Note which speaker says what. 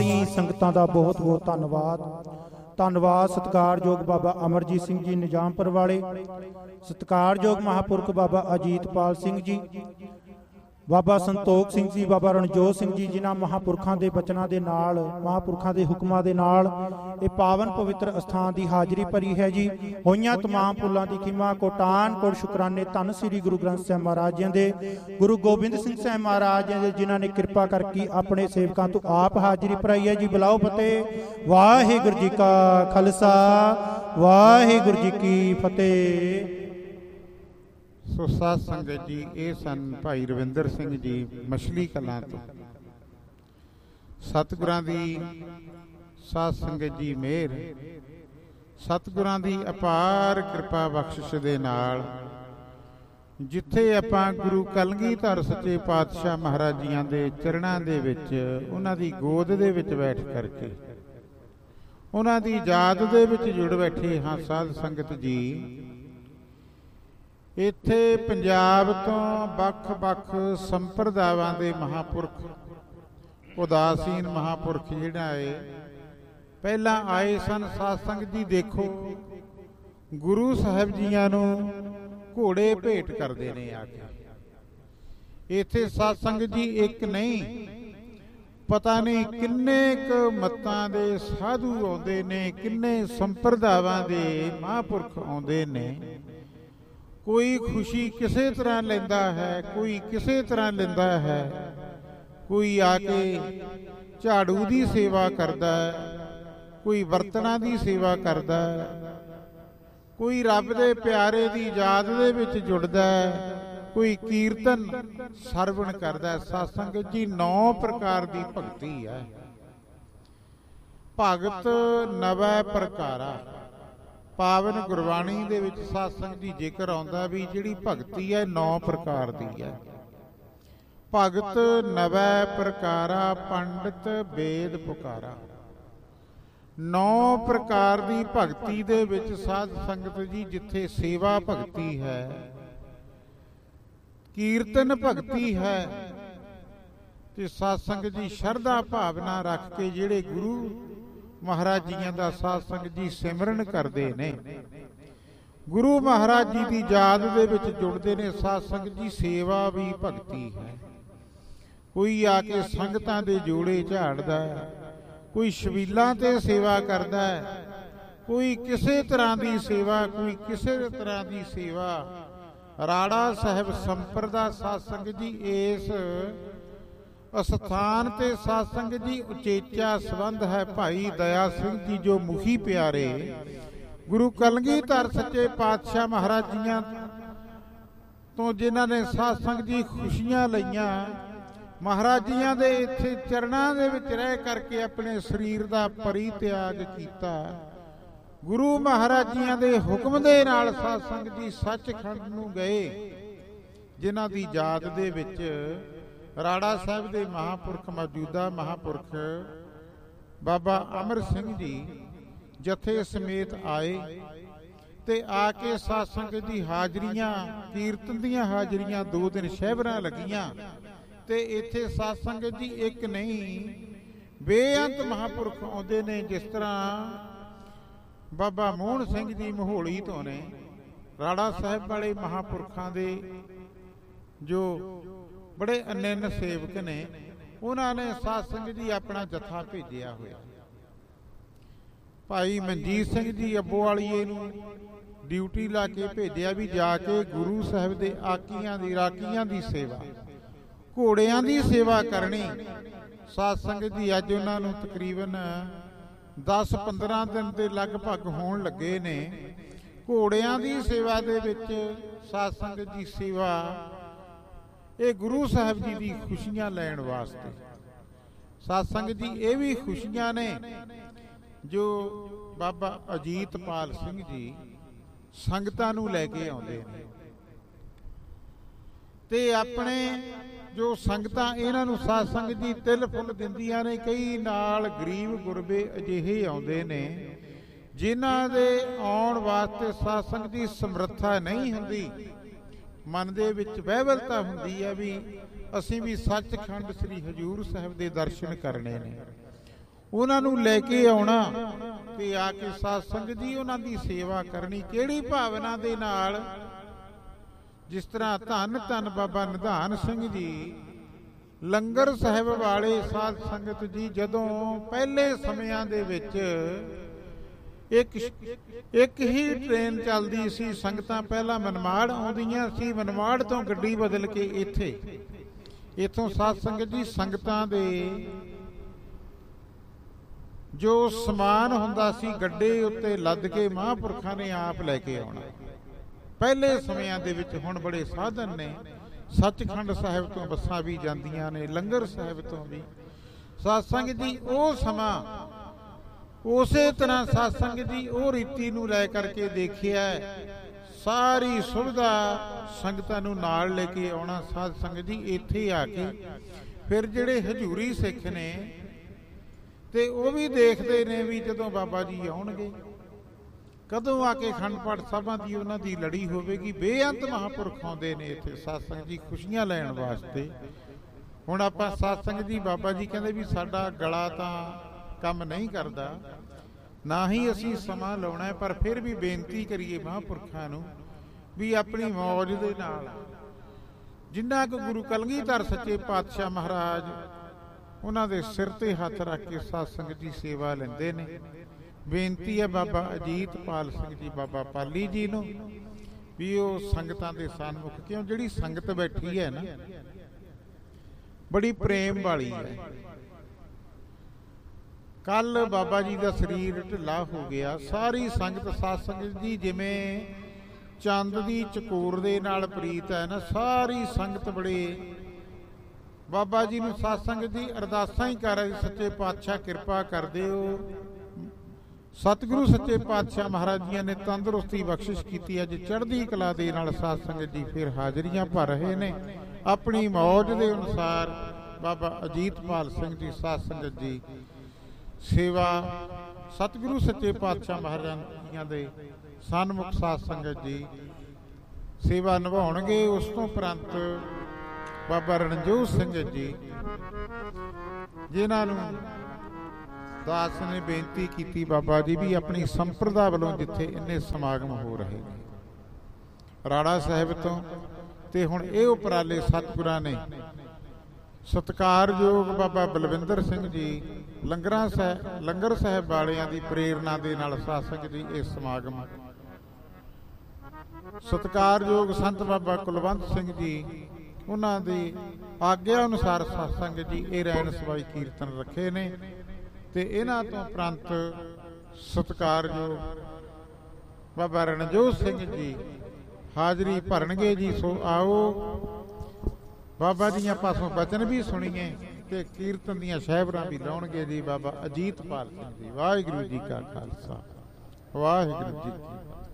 Speaker 1: ਸਾਰੀ ਸੰਗਤਾਂ ਦਾ ਬਹੁਤ ਬਹੁਤ ਧੰਨਵਾਦ। ਸਤਿਕਾਰਯੋਗ ਬਾਬਾ ਅਮਰਜੀਤ ਸਿੰਘ ਜੀ ਨਿਜ਼ਾਮਪੁਰ ਵਾਲੇ, ਸਤਿਕਾਰਯੋਗ ਮਹਾਂਪੁਰਖ ਬਾਬਾ ਅਜੀਤਪਾਲ ਸਿੰਘ ਜੀ, ਬਾਬਾ ਸੰਤੋਖ ਸਿੰਘ ਜੀ, ਬਾਬਾ ਰਣਜੋਤ ਸਿੰਘ ਜੀ, ਜਿਨ੍ਹਾਂ ਮਹਾਂਪੁਰਖਾਂ ਦੇ ਬਚਨਾਂ ਦੇ ਨਾਲ, ਮਹਾਂਪੁਰਖਾਂ ਦੇ ਹੁਕਮਾਂ ਦੇ ਨਾਲ ਇਹ ਪਾਵਨ ਪਵਿੱਤਰ ਅਸਥਾਨ ਦੀ ਹਾਜ਼ਰੀ ਭਰੀ ਹੈ ਜੀ। ਹੋਈਆਂ ਤਮਾਮ ਭੁੱਲਾਂ ਦੀ ਖਿਮਾ, ਕੋਟਾਨ ਕੋਟ ਸ਼ੁਕਰਾਨੇ ਧੰਨ ਸ੍ਰੀ ਗੁਰੂ ਗ੍ਰੰਥ ਸਾਹਿਬ ਮਹਾਰਾਜ ਜੀ ਦੇ, ਗੁਰੂ ਗੋਬਿੰਦ ਸਿੰਘ ਸਾਹਿਬ ਮਹਾਰਾਜ ਜੀ ਦੇ, ਜਿਨ੍ਹਾਂ ਨੇ ਕਿਰਪਾ ਕਰਕੇ ਆਪਣੇ ਸੇਵਕਾਂ ਤੋਂ ਆਪ ਹਾਜ਼ਰੀ ਭਰਾਈ ਹੈ ਜੀ। ਬੁਲਾਓ ਫਤਿਹ। ਵਾਹਿਗੁਰੂ ਜੀ ਕਾ ਖਾਲਸਾ, ਵਾਹਿਗੁਰੂ ਜੀ ਕੀ ਫਤਿਹ।
Speaker 2: ਸੋ ਸਾਧ ਸੰਗਤ ਜੀ, ਇਹ ਸਨ ਭਾਈ ਰਵਿੰਦਰ ਸਿੰਘ ਜੀ ਮਛਲੀ ਕਲਾਂ ਤੋਂ। ਸਤਿਗੁਰਾਂ ਦੀ ਸਾਧ ਸੰਗਤ ਜੀ ਮਿਹਰ, ਸਤਿਗੁਰਾਂ ਦੀ ਅਪਾਰ ਕਿਰਪਾ ਬਖਸ਼ਿਸ਼ ਦੇ ਨਾਲ ਜਿੱਥੇ ਆਪਾਂ ਗੁਰੂ ਕਲਗੀਧਰ ਸੱਚੇ ਪਾਤਸ਼ਾਹ ਮਹਾਰਾਜ ਜੀਆਂ ਦੇ ਚਰਨਾਂ ਦੇ ਵਿੱਚ, ਉਹਨਾਂ ਦੀ ਗੋਦ ਦੇ ਵਿੱਚ ਬੈਠ ਕਰਕੇ, ਉਹਨਾਂ ਦੀ ਯਾਦ ਦੇ ਵਿੱਚ ਜੁੜ ਬੈਠੇ ਹਾਂ ਸਾਧ ਸੰਗਤ ਜੀ। ਇੱਥੇ ਪੰਜਾਬ ਤੋਂ ਵੱਖ-ਵੱਖ ਸੰਪਰਦਾਵਾਂ ਦੇ ਮਹਾਂਪੁਰਖ, ਉਦਾਸੀਨ ਮਹਾਂਪੁਰਖ ਜਿਹੜਾ ਏ ਪਹਿਲਾਂ ਆਏ ਸਨ। ਸਾਧ ਸੰਗਤ ਜੀ ਦੇਖੋ, ਗੁਰੂ ਸਾਹਿਬ ਜੀਆਂ ਨੂੰ ਘੋੜੇ ਭੇਟ ਕਰਦੇ ਨੇ ਆ ਕੇ। ਇੱਥੇ ਸਾਧ ਸੰਗਤ ਜੀ ਇੱਕ ਨਹੀਂ, ਪਤਾ ਨਹੀਂ ਕਿੰਨੇ ਕੁ ਮਤਾਂ ਦੇ ਸਾਧੂ ਆਉਂਦੇ ਨੇ, ਕਿੰਨੇ ਸੰਪਰਦਾਵਾਂ ਦੇ ਮਹਾਂਪੁਰਖ ਆਉਂਦੇ ਨੇ। ਕੋਈ ਖੁਸ਼ੀ ਕਿਸੇ ਤਰ੍ਹਾਂ ਲੈਂਦਾ ਹੈ, ਕੋਈ ਕਿਸੇ ਤਰ੍ਹਾਂ ਲੈਂਦਾ ਹੈ। ਕੋਈ ਆ ਕੇ ਝਾੜੂ ਦੀ ਸੇਵਾ ਕਰਦਾ ਹੈ, ਕੋਈ ਬਰਤਨਾਂ ਦੀ ਸੇਵਾ ਕਰਦਾ ਹੈ, ਕੋਈ ਰੱਬ ਦੇ ਪਿਆਰੇ ਦੀ ਯਾਦ ਦੇ ਵਿੱਚ ਜੁੜਦਾ ਹੈ, ਕੋਈ ਕੀਰਤਨ ਸਰਵਣ ਕਰਦਾ। ਸਾਧ ਸੰਗਤ ਜੀ 9 ਪ੍ਰਕਾਰ ਦੀ ਭਗਤੀ ਹੈ। ਭਗਤ ਨਵੈ ਪ੍ਰਕਾਰਾ, ਪਾਵਨ ਗੁਰਬਾਣੀ ਦੇ ਵਿੱਚ ਸਾਧ ਸੰਗਤ ਜੀ ਜ਼ਿਕਰ ਆਉਂਦਾ ਵੀ ਜਿਹੜੀ ਭਗਤੀ ਹੈ 9 ਪ੍ਰਕਾਰ ਦੀ ਹੈ। ਭਗਤ ਨਵੈ ਪ੍ਰਕਾਰਾ, ਪੰਡਿਤ ਵੇਦ ਪੁਕਾਰਾ। 9 ਪ੍ਰਕਾਰ ਦੀ ਭਗਤੀ ਦੇ ਵਿੱਚ ਸਾਧ ਸੰਗਤ ਜੀ ਜਿੱਥੇ ਸੇਵਾ ਭਗਤੀ ਹੈ, ਕੀਰਤਨ ਭਗਤੀ ਹੈ, ਤੇ ਸਾਧ ਸੰਗਤ ਜੀ ਸ਼ਰਧਾ ਭਾਵਨਾ ਰੱਖ ਕੇ ਜਿਹੜੇ ਗੁਰੂ ਮਹਾਰਾਜ ਜੀਆਂ ਦਾ ਸਾਧ ਸੰਗਤ ਜੀ ਸਿਮਰਨ ਕਰਦੇ ਨੇ, ਗੁਰੂ ਮਹਾਰਾਜ ਜੀ ਦੀ ਯਾਦ ਦੇ ਵਿੱਚ ਜੁੜਦੇ ਨੇ। ਸਾਧ ਸੰਗਤ ਜੀ ਸੇਵਾ ਵੀ ਭਗਤੀ ਹੈ। ਕੋਈ ਆ ਕੇ ਸੰਗਤਾਂ ਦੇ ਜੋੜੇ ਝਾੜਦਾ ਹੈ, ਕੋਈ ਸ਼ਬੀਲਾਂ ਤੇ ਸੇਵਾ ਕਰਦਾ ਹੈ, ਕੋਈ ਕਿਸੇ ਤਰ੍ਹਾਂ ਦੀ ਸੇਵਾ, ਕੋਈ ਕਿਸੇ ਤਰ੍ਹਾਂ ਦੀ ਸੇਵਾ। ਰਾੜਾ ਸਾਹਿਬ ਸੰਪਰਦਾ ਸਾਧ ਸੰਗਤ ਜੀ ਇਸ ਅਸਥਾਨ ਤੇ ਸਾਧ ਸੰਗਤ ਜੀ ਉਚੇਚਾ ਸੰਬੰਧ ਹੈ ਭਾਈ ਦਇਆ ਸਿੰਘ ਜੀ ਜੋ ਮੁਖੀ ਪਿਆਰੇ ਗੁਰੂ ਕਲਗੀਧਰ ਸੱਚੇ ਪਾਤਸ਼ਾਹ ਮਹਾਰਾਜ ਜੀਆਂ ਤੋਂ, ਜਿਨ੍ਹਾਂ ਨੇ ਸਾਧ ਸੰਗਤ ਜੀ ਖੁਸ਼ੀਆਂ ਲਈਆਂ। ਮਹਾਰਾਜ ਜੀਆਂ ਦੇ ਇੱਥੇ ਚਰਨਾਂ ਦੇ ਵਿੱਚ ਰਹਿ ਕਰਕੇ ਆਪਣੇ ਸਰੀਰ ਦਾ ਪਰਿਤਿਆਗ ਕੀਤਾ। ਗੁਰੂ ਮਹਾਰਾਜ ਜੀਆਂ ਦੇ ਹੁਕਮ ਦੇ ਨਾਲ ਸਾਧ ਸੰਗਤ ਜੀ ਸੱਚਖੰਡ ਨੂੰ ਗਏ, ਜਿਨ੍ਹਾਂ ਦੀ ਯਾਦ ਦੇ ਵਿੱਚ ਰਾੜਾ ਸਾਹਿਬ ਦੇ ਮਹਾਂਪੁਰਖ, ਮੌਜੂਦਾ ਮਹਾਂਪੁਰਖ ਬਾਬਾ ਅਮਰ ਸਿੰਘ ਜੀ ਜਥੇ ਸਮੇਤ ਆਏ ਤੇ ਆ ਕੇ ਸਾਧ ਸੰਗਤ ਦੀ ਹਾਜ਼ਰੀਆਂ, ਕੀਰਤਨ ਦੀਆਂ ਹਾਜ਼ਰੀਆਂ 2 ਦਿਨ ਸ਼ਹਿਬਰਾਂ ਲੱਗੀਆਂ। ਤੇ ਇੱਥੇ ਸਾਧ ਸੰਗਤ ਜੀ ਇੱਕ ਨਹੀਂ, ਬੇਅੰਤ ਮਹਾਂਪੁਰਖ ਆਉਂਦੇ ਨੇ। ਜਿਸ ਤਰ੍ਹਾਂ ਬਾਬਾ ਮੋਹਨ ਸਿੰਘ ਜੀ ਮਹੋਲੀ ਤੋਂ ਨੇ, ਰਾੜਾ ਸਾਹਿਬ ਵਾਲੇ ਮਹਾਂਪੁਰਖਾਂ ਦੇ ਜੋ ਬੜੇ ਅਨੰਨ ਸੇਵਕ ਨੇ, ਉਹਨਾਂ ਨੇ ਸਾਧ ਸੰਗਤ ਜੀ ਆਪਣਾ ਜਥਾ ਭੇਜਿਆ ਹੋਇਆ। ਭਾਈ ਮਨਜੀਤ ਸਿੰਘ ਜੀ ਅੱਬੋਵਾਲੀਏ ਨੂੰ ਡਿਊਟੀ ਲਾ ਕੇ ਭੇਜਿਆ ਵੀ ਜਾ ਕੇ ਗੁਰੂ ਸਾਹਿਬ ਦੇ ਆਕੀਆਂ ਦੀ, ਰਾਕੀਆਂ ਦੀ ਸੇਵਾ, ਘੋੜਿਆਂ ਦੀ ਸੇਵਾ ਕਰਨੀ। ਸਾਧ ਸੰਗਤ ਜੀ ਅੱਜ ਉਹਨਾਂ ਨੂੰ ਤਕਰੀਬਨ 10-15 ਦਿਨ ਦੇ ਲਗਭਗ ਹੋਣ ਲੱਗੇ ਨੇ ਘੋੜਿਆਂ ਦੀ ਸੇਵਾ ਦੇ ਵਿੱਚ। ਸਾਧ ਸੰਗਤ ਜੀ ਸੇਵਾ ਇਹ ਗੁਰੂ ਸਾਹਿਬ ਜੀ ਦੀ ਖੁਸ਼ੀਆਂ ਲੈਣ ਵਾਸਤੇ। ਸਾਧ ਸੰਗਤ ਜੀ ਇਹ ਵੀ ਖੁਸ਼ੀਆਂ ਨੇ ਜੋ ਬਾਬਾ ਅਜੀਤਪਾਲ ਸਿੰਘ ਜੀ ਸੰਗਤਾਂ ਨੂੰ ਲੈ ਕੇ ਆਉਂਦੇ ਨੇ, ਤੇ ਆਪਣੇ ਜੋ ਸੰਗਤਾਂ ਇਹਨਾਂ ਨੂੰ ਸਾਧ ਸੰਗਤ ਜੀ ਤਿਲ ਫੁੱਲ ਦਿੰਦੀਆਂ ਨੇ। ਕਈ ਨਾਲ ਗਰੀਬ ਗੁਰਬੇ ਅਜਿਹੇ ਆਉਂਦੇ ਨੇ ਜਿਨ੍ਹਾਂ ਦੇ ਆਉਣ ਵਾਸਤੇ ਸਾਧ ਸੰਗਤ ਦੀ ਸਮਰੱਥਾ ਨਹੀਂ ਹੁੰਦੀ, ਮਨ ਦੇ ਵਿੱਚ ਵਹਿਵਲਤਾ ਹੁੰਦੀ ਹੈ ਵੀ ਅਸੀਂ ਵੀ ਸੱਚਖੰਡ ਸ੍ਰੀ ਹਜ਼ੂਰ ਸਾਹਿਬ ਦੇ ਦਰਸ਼ਨ ਕਰਨੇ ਨੇ। ਉਹਨਾਂ ਨੂੰ ਲੈ ਕੇ ਆਉਣਾ ਤੇ ਆ ਕੇ ਸਾਧ ਸੰਗਤ ਜੀ ਉਹਨਾਂ ਦੀ ਸੇਵਾ ਕਰਨੀ। ਕਿਹੜੀ ਭਾਵਨਾ ਦੇ ਨਾਲ? ਜਿਸ ਤਰ੍ਹਾਂ ਧੰਨ ਧੰਨ ਬਾਬਾ ਨਿਧਾਨ ਸਿੰਘ ਜੀ ਲੰਗਰ ਸਾਹਿਬ ਵਾਲੇ ਸਾਧ ਸੰਗਤ ਜੀ ਜਦੋਂ ਪਹਿਲੇ ਸਮਿਆਂ ਦੇ ਵਿੱਚ ਇੱਕ ਹੀ ਟ੍ਰੇਨ ਚੱਲਦੀ ਸੀ, ਸੰਗਤਾਂ ਪਹਿਲਾਂ ਮਨਮਾੜ ਆਉਂਦੀਆਂ ਸੀ, ਮਨਮਾੜ ਤੋਂ ਗੱਡੀ ਬਦਲ ਕੇ ਇੱਥੋਂ ਸਾਧ ਸੰਗਤ ਜੀ ਸੰਗਤਾਂ ਦੇ ਜੋ ਸਮਾਨ ਹੁੰਦਾ ਸੀ ਗੱਡੇ ਉੱਤੇ ਲੱਦ ਕੇ ਮਹਾਂਪੁਰਖਾਂ ਨੇ ਆਪ ਲੈ ਕੇ ਆਉਣਾ। ਪਹਿਲੇ ਸਮਿਆਂ ਦੇ ਵਿੱਚ ਹੁਣ ਬੜੇ ਸਾਧਨ ਨੇ, ਸੱਚਖੰਡ ਸਾਹਿਬ ਤੋਂ ਬੱਸਾਂ ਵੀ ਜਾਂਦੀਆਂ ਨੇ, ਲੰਗਰ ਸਾਹਿਬ ਤੋਂ ਵੀ। ਸਾਧ ਸੰਗਤ ਜੀ ਉਹ ਸਮਾਂ ਉਸੇ ਤਰ੍ਹਾਂ ਸਾਧ ਸੰਗਤ ਜੀ ਉਹ ਰੀਤੀ ਨੂੰ ਲੈ ਕਰਕੇ ਦੇਖਿਆ, ਸਾਰੀ ਸੁਵਿਧਾ ਸੰਗਤਾਂ ਨੂੰ ਨਾਲ ਲੈ ਕੇ ਆਉਣਾ। ਸਾਧ ਸੰਗਤ ਜੀ ਇੱਥੇ ਆ ਕੇ ਫਿਰ ਜਿਹੜੇ ਹਜ਼ੂਰੀ ਸਿੱਖ ਨੇ ਤੇ ਉਹ ਵੀ ਦੇਖਦੇ ਨੇ ਵੀ ਜਦੋਂ ਬਾਬਾ ਜੀ ਆਉਣਗੇ, ਕਦੋਂ ਆ ਕੇ ਅਖੰਡ ਪਾਠ ਸਾਹਿਬਾਂ ਦੀ ਉਹਨਾਂ ਦੀ ਲੜੀ ਹੋਵੇਗੀ। ਬੇਅੰਤ ਮਹਾਂਪੁਰਖ ਆਉਂਦੇ ਨੇ ਇੱਥੇ ਸਾਧ ਸੰਗਤ ਜੀ ਖੁਸ਼ੀਆਂ ਲੈਣ ਵਾਸਤੇ। ਹੁਣ ਆਪਾਂ ਸਾਧ ਸੰਗਤ ਜੀ ਬਾਬਾ ਜੀ ਕਹਿੰਦੇ ਵੀ ਸਾਡਾ ਗਲਾ ਤਾਂ ਕੰਮ ਨਹੀਂ ਕਰਦਾ, ਨਾ ਹੀ ਅਸੀਂ ਸਮਾਂ ਲਾਉਣਾ ਹੈ, ਪਰ ਫਿਰ ਵੀ ਬੇਨਤੀ ਕਰੀਏ ਮਹਾਂਪੁਰਖਾਂ ਨੂੰ ਵੀ ਆਪਣੀ ਮੌਜ ਦੇ ਨਾਲ ਜਿੰਨਾ ਕੁ ਗੁਰੂ ਕਲਗੀਧਰ ਸੱਚੇ ਪਾਤਸ਼ਾਹ ਮਹਾਰਾਜ ਉਹਨਾਂ ਦੇ ਸਿਰ ਤੇ ਹੱਥ ਰੱਖ ਕੇ ਸਾਧ ਸੰਗਤ ਜੀ ਸੇਵਾ ਲੈਂਦੇ ਨੇ। ਬੇਨਤੀ ਹੈ ਬਾਬਾ ਅਜੀਤਪਾਲ ਸਿੰਘ ਜੀ, ਬਾਬਾ ਪਾਲੀ ਜੀ ਨੂੰ ਵੀ ਉਹ ਸੰਗਤਾਂ ਦੇ ਸਨਮੁਖ, ਕਿਉਂ ਜਿਹੜੀ ਸੰਗਤ ਬੈਠੀ ਹੈ ਨਾ ਬੜੀ ਪ੍ਰੇਮ ਵਾਲੀ ਹੈ। ਕੱਲ ਬਾਬਾ ਜੀ ਦਾ ਸਰੀਰ ਢਿੱਲਾ ਹੋ ਗਿਆ, ਸਾਰੀ ਸੰਗਤ ਸਾਧ ਸੰਗਤ ਜੀ ਜਿਵੇਂ ਚੰਦ ਦੀ ਚਕੋਰ ਦੇ ਨਾਲ ਪ੍ਰੀਤ ਹੈ ਨਾ, ਸਾਰੀ ਸੰਗਤ ਬੜੇ ਬਾਬਾ ਜੀ ਨੂੰ ਸਾਧ ਸੰਗਤ ਜੀ ਅਰਦਾਸਾਂ ਹੀ ਕਰ ਰਹੀ, ਸੱਚੇ ਪਾਤਸ਼ਾਹ ਕਿਰਪਾ ਕਰ ਦਿਓ। ਸਤਿਗੁਰੂ ਸੱਚੇ ਪਾਤਸ਼ਾਹ ਮਹਾਰਾਜ ਜੀ ਨੇ ਤੰਦਰੁਸਤੀ ਬਖਸ਼ਿਸ਼ ਕੀਤੀ, ਅੱਜ ਚੜ੍ਹਦੀ ਕਲਾ ਦੇ ਨਾਲ ਸਾਧ ਸੰਗਤ ਜੀ ਫਿਰ ਹਾਜ਼ਰੀਆਂ ਭਰ ਰਹੇ ਨੇ ਆਪਣੀ ਮੌਜ ਦੇ ਅਨੁਸਾਰ। ਬਾਬਾ ਅਜੀਤਪਾਲ ਸਿੰਘ ਜੀ ਸਾਧ ਸੰਗਤ ਜੀ ਸੇਵਾ ਸਤਿਗੁਰੂ ਸੱਚੇ ਪਾਤਸ਼ਾਹ ਮਹਾਰਾਜ ਜੀਆਂ ਦੇ ਸਨਮੁਖ ਸਾਧ ਸੰਗਤ ਜੀ ਸੇਵਾ ਨਿਭਾਉਣਗੇ। ਉਸ ਤੋਂ ਉਪਰੰਤ ਬਾਬਾ ਰਣਜੋਤ ਸਿੰਘ ਜੀ ਜਿਨ੍ਹਾਂ ਨੂੰ ਦਾਸ ਨੇ ਬੇਨਤੀ ਕੀਤੀ ਬਾਬਾ ਜੀ ਵੀ ਆਪਣੀ ਸੰਪਰਦਾ ਵੱਲੋਂ ਜਿੱਥੇ ਇੰਨੇ ਸਮਾਗਮ ਹੋ ਰਹੇ ਨੇ ਰਾੜਾ ਸਾਹਿਬ ਤੋਂ, ਤੇ ਹੁਣ ਇਹ ਉਪਰਾਲੇ ਸਤਿਗੁਰਾਂ ਨੇ ਸਤਿਕਾਰਯੋਗ ਬਾਬਾ ਬਲਵਿੰਦਰ ਸਿੰਘ ਜੀ ਲੰਗਰ ਸਾਹਿਬ ਵਾਲਿਆਂ ਦੀ ਪ੍ਰੇਰਨਾ ਦੇ ਨਾਲ ਸਾਧ ਸੰਗਤ ਜੀ ਇਹ ਸਮਾਗਮ, ਸਤਿਕਾਰਯੋਗ ਸੰਤ ਬਾਬਾ ਕੁਲਵੰਤ ਸਿੰਘ ਜੀ ਉਹਨਾਂ ਦੀ ਆਗਿਆ ਅਨੁਸਾਰ ਸਾਧ ਸੰਗਤ ਜੀ ਇਹ ਰਹਿਣ ਸਵਾਈ ਕੀਰਤਨ ਰੱਖੇ ਨੇ। ਤੇ ਇਹਨਾਂ ਤੋਂ ਉਪਰੰਤ ਸਤਿਕਾਰਯੋਗ ਬਾਬਾ ਰਣਜੋਤ ਸਿੰਘ ਜੀ ਹਾਜ਼ਰੀ ਭਰਨਗੇ ਜੀ। ਸੋ ਆਓ ਬਾਬਾ ਜੀਆਂ ਪਾਸੋਂ ਬਚਨ ਵੀ ਸੁਣੀਏ ਤੇ ਕੀਰਤਨ ਦੀਆਂ ਸ਼ਹਿਬਰਾਂ ਵੀ ਲਾਉਣਗੇ ਜੀ ਬਾਬਾ ਅਜੀਤਪਾਲ ਸਿੰਘ ਜੀ। ਵਾਹਿਗੁਰੂ ਜੀ ਕਾ ਖਾਲਸਾ, ਵਾਹਿਗੁਰੂ ਜੀ ਕੀ ਫਤਿਹ।